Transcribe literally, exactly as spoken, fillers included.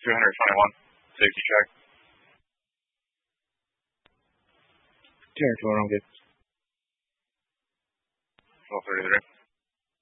two twenty-one, safety check. two twenty-one, I'm good. twelve thirty-three.